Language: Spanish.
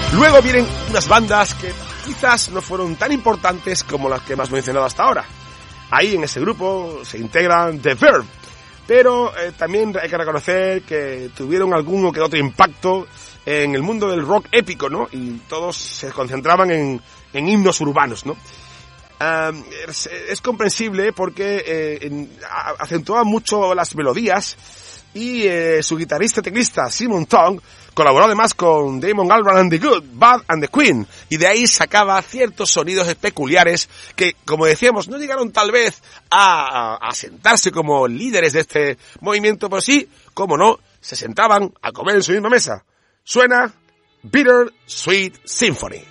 Luego vienen unas bandas que quizás no fueron tan importantes como las que hemos mencionado hasta ahora. Ahí en ese grupo se integran The Verve, pero también hay que reconocer que tuvieron alguno que otro impacto en el mundo del rock épico, ¿no? Y todos se concentraban en himnos urbanos, ¿no? Es comprensible porque acentuaban mucho las melodías y su guitarrista y teclista Simon Tong colaboró además con Damon Albarn and the Good, Bad and the Queen, y de ahí sacaba ciertos sonidos peculiares que, como decíamos, no llegaron tal vez a sentarse como líderes de este movimiento, pero sí, como no, se sentaban a comer en su misma mesa. Suena Bitter Sweet Symphony.